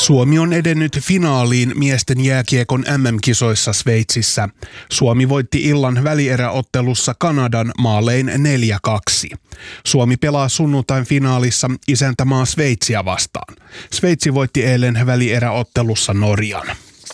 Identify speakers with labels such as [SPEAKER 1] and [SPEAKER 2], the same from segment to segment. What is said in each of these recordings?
[SPEAKER 1] Suomi on edennyt finaaliin miesten jääkiekon MM-kisoissa Sveitsissä. Suomi voitti illan välieräottelussa Kanadan maalein 4-2. Suomi pelaa sunnuntain finaalissa isäntämaa Sveitsiä vastaan. Sveitsi voitti eilen välieräottelussa Norjan.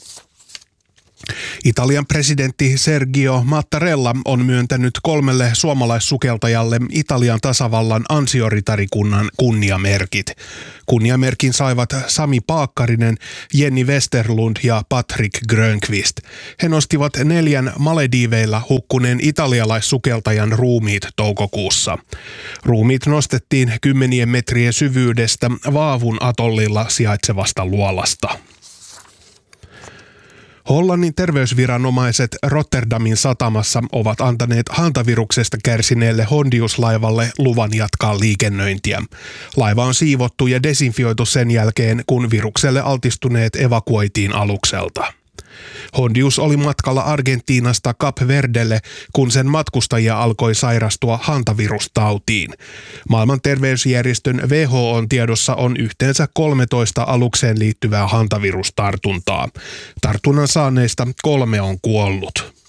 [SPEAKER 1] Italian presidentti Sergio Mattarella on myöntänyt 3 suomalaissukeltajalle Italian tasavallan ansioritarikunnan kunniamerkit. Kunniamerkin saivat Sami Paakkarinen, Jenni Westerlund ja Patrick Grönqvist. He nostivat 4 Malediiveilla hukkuneen italialaissukeltajan ruumiit toukokuussa. Ruumiit nostettiin 10 metrien syvyydestä Vaavun atollilla sijaitsevasta luolasta. Hollannin terveysviranomaiset Rotterdamin satamassa ovat antaneet hantaviruksesta kärsineelle Hondius-laivalle luvan jatkaa liikennöintiä. Laiva on siivottu ja desinfioitu sen jälkeen, kun virukselle altistuneet evakuoitiin alukselta. Hondius oli matkalla Argentiinasta Cap Verdelle, kun sen matkustajia alkoi sairastua hantavirustautiin. Maailman terveysjärjestön WHO:n tiedossa on yhteensä 13 alukseen liittyvää hantavirustartuntaa. Tartunnan saaneista 3 on kuollut.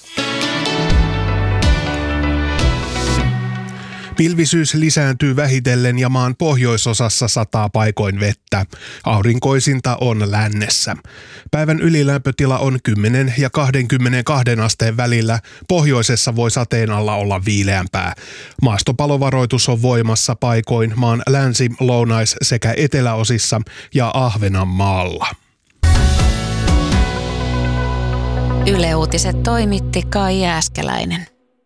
[SPEAKER 1] Pilvisyys lisääntyy vähitellen ja maan pohjoisosassa sataa paikoin vettä. Aurinkoisinta on lännessä. Päivän ylilämpötila on 10 ja 22 asteen välillä. Pohjoisessa voi sateen alla olla viileämpää. Maastopalovaroitus on voimassa paikoin maan länsi-, lounais- sekä eteläosissa ja Ahvenanmaalla.
[SPEAKER 2] Yle Uutiset toimitti Kai Jääskeläinen.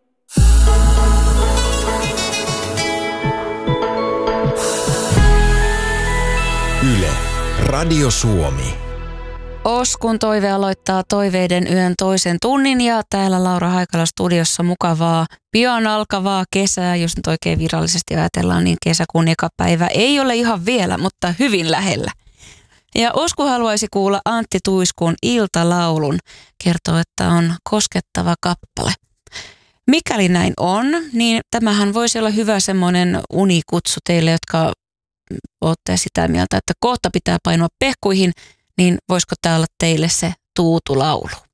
[SPEAKER 3] Yle, Radio Suomi.
[SPEAKER 2] Oskun toive aloittaa toiveiden yön toisen tunnin ja täällä Laura Haikala studiossa mukavaa pian alkavaa kesää, jos nyt oikein virallisesti ajatellaan, niin kesäkuun eka päivä ei ole ihan vielä, mutta hyvin lähellä. Ja Osku haluaisi kuulla Antti Tuiskun iltalaulun, kertoo, että on koskettava kappale. Mikäli näin on, niin tämähän voisi olla hyvä semmoinen unikutsu teille, jotka olette sitä mieltä, että kohta pitää painua pehkuihin, niin voisiko tämä olla teille se tuutulaulu?